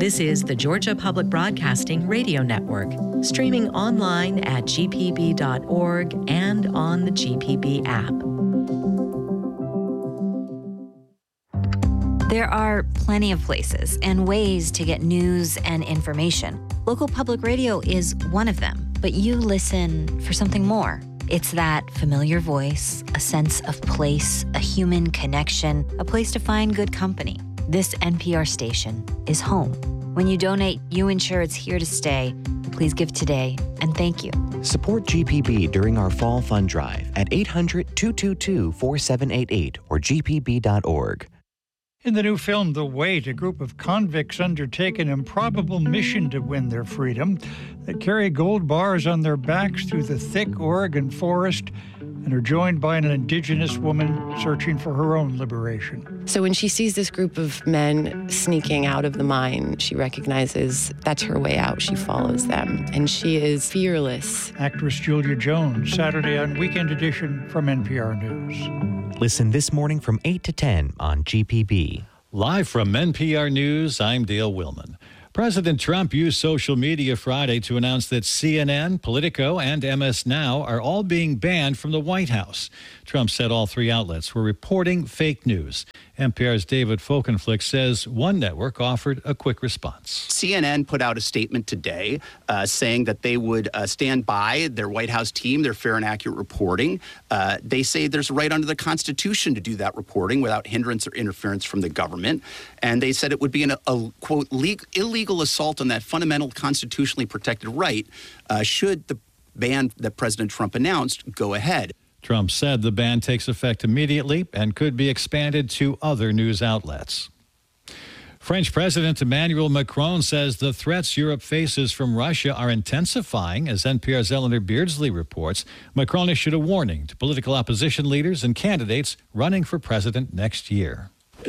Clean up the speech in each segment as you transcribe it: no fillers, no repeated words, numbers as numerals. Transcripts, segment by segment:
This is the Georgia Public Broadcasting Radio Network, streaming online at gpb.org and on the GPB app. There are plenty of places and ways to get news and information. Local public radio is one of them, but you listen for something more. It's that familiar voice, a sense of place, a human connection, a place to find good company. This NPR station is home. When you donate, you ensure it's here to stay. Please give today, and thank you. Support GPB during our Fall Fund Drive at 800-222-4788 or gpb.org. In the new film, The Wait, a group of convicts undertake an improbable mission to win their freedom. They carry gold bars on their backs through the thick Oregon forest and are joined by an indigenous woman searching for her own liberation. So when she sees this group of men sneaking out of the mine, she recognizes that's her way out. She follows them, and she is fearless. Actress Julia Jones, Saturday on Weekend Edition from NPR News. Listen this morning from 8 to 10 on GPB. Live from NPR News, I'm Dale Willman. President Trump used social media Friday to announce that CNN, Politico, and MS Now are all being banned from the White House. Trump said all three outlets were reporting fake news. NPR's David Folkenflik says one network offered a quick response. CNN put out a statement today saying that they would stand by their White House team, their fair and accurate reporting. They say there's a right under the Constitution to do that reporting without hindrance or interference from the government. And they said it would be a quote, illegal assault on that fundamental constitutionally protected right should the ban that President Trump announced go ahead. Trump said the ban takes effect immediately and could be expanded to other news outlets. French President Emmanuel Macron says the threats Europe faces from Russia are intensifying. As NPR's Eleanor Beardsley reports, Macron issued a warning to political opposition leaders and candidates running for president next year.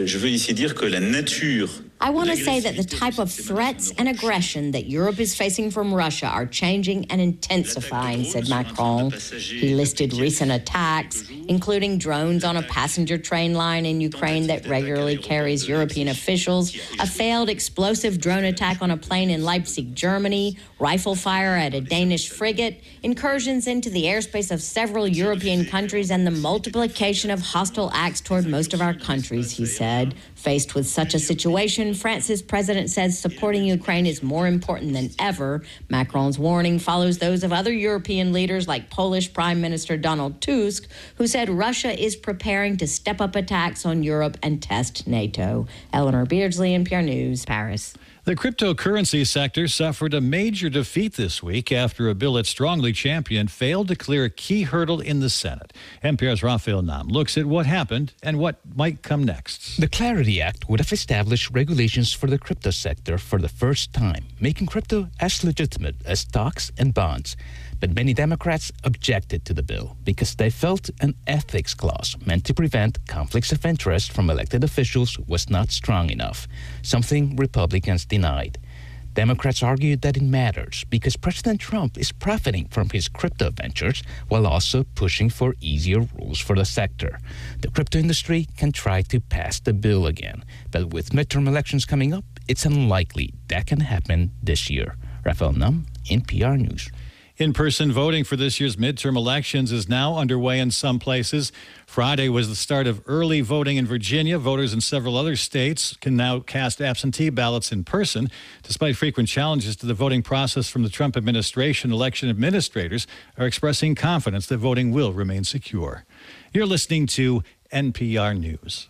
I want to say that the type of threats and aggression that Europe is facing from Russia are changing and intensifying, said Macron. He listed recent attacks, including drones on a passenger train line in Ukraine that regularly carries European officials, a failed explosive drone attack on a plane in Leipzig, Germany, rifle fire at a Danish frigate, incursions into the airspace of several European countries, and the multiplication of hostile acts toward most of our countries, he said. Faced with such a situation, France's president says supporting Ukraine is more important than ever. Macron's warning follows those of other European leaders like Polish Prime Minister Donald Tusk, who said Russia is preparing to step up attacks on Europe and test NATO. Eleanor Beardsley, NPR News, Paris. The cryptocurrency sector suffered a major defeat this week after a bill it strongly championed failed to clear a key hurdle in the Senate. NPR's Raphael Nam looks at what happened and what might come next. The Clarity Act would have established regulations for the crypto sector for the first time, making crypto as legitimate as stocks and bonds. But many Democrats objected to the bill because they felt an ethics clause meant to prevent conflicts of interest from elected officials was not strong enough, something Republicans denied. Democrats argued that it matters because President Trump is profiting from his crypto ventures while also pushing for easier rules for the sector. The crypto industry can try to pass the bill again, but with midterm elections coming up, it's unlikely that can happen this year. Raphael Nam, NPR News. In-person voting for this year's midterm elections is now underway in some places. Friday was the start of early voting in Virginia. Voters in several other states can now cast absentee ballots in person. Despite frequent challenges to the voting process from the Trump administration, election administrators are expressing confidence that voting will remain secure. You're listening to NPR News.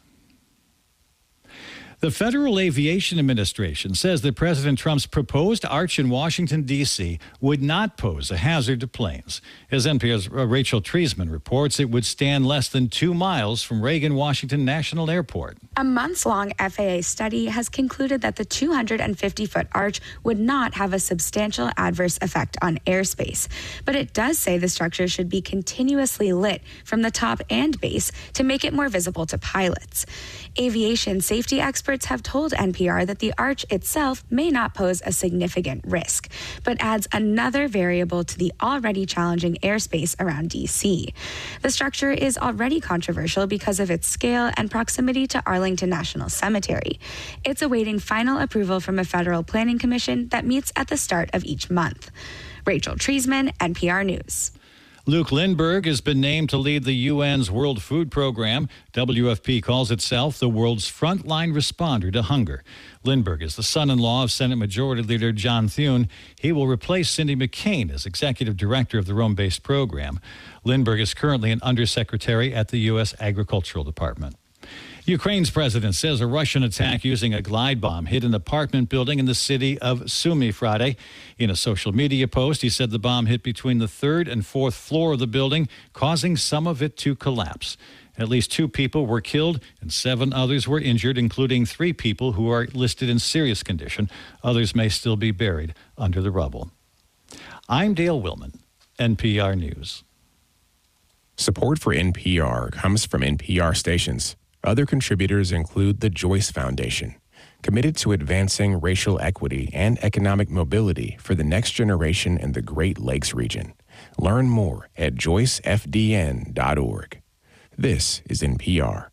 The Federal Aviation Administration says that President Trump's proposed arch in Washington, D.C. would not pose a hazard to planes. As NPR's Rachel Treisman reports, it would stand less than 2 miles from Reagan-Washington National Airport. A months-long FAA study has concluded that the 250-foot arch would not have a substantial adverse effect on airspace. But it does say the structure should be continuously lit from the top and base to make it more visible to pilots. Aviation safety experts experts have told NPR that the arch itself may not pose a significant risk, but adds another variable to the already challenging airspace around D.C. The structure is already controversial because of its scale and proximity to Arlington National Cemetery. It's awaiting final approval from a federal planning commission that meets at the start of each month. Rachel Treisman, NPR News. Luke Lindbergh has been named to lead the UN's World Food Program. WFP calls itself the world's frontline responder to hunger. Lindbergh is the son-in-law of Senate Majority Leader John Thune. He will replace Cindy McCain as executive director of the Rome-based program. Lindbergh is currently an undersecretary at the U.S. Agricultural Department. Ukraine's president says a Russian attack using a glide bomb hit an apartment building in the city of Sumy Friday. In a social media post, he said the bomb hit between the third and fourth floor of the building, causing some of it to collapse. At least 2 people were killed and 7 others were injured, including 3 people who are listed in serious condition. Others may still be buried under the rubble. I'm Dale Willman, NPR News. Support for NPR comes from NPR stations. Other contributors include the Joyce Foundation, committed to advancing racial equity and economic mobility for the next generation in the Great Lakes region. Learn more at joycefdn.org. This is NPR.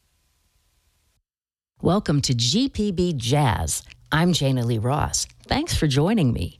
Welcome to GPB Jazz. I'm Jana Lee Ross. Thanks for joining me.